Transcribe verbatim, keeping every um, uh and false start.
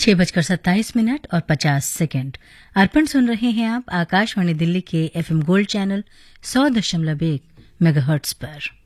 छह बजकर सत्ताईस मिनट और पचास सेकंड। अर्पण सुन रहे हैं आप आकाशवाणी दिल्ली के एफएम गोल्ड चैनल सौ दशमलव एक मेगाहर्ट्ज पर।